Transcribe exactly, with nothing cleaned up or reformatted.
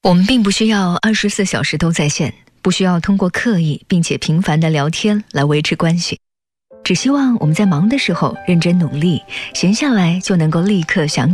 我们并不需要二十四小时都在线，不需要通过刻意并且频繁的聊天来维持关系，只希望我们在忙的时候认真努力，闲下来就能够立刻想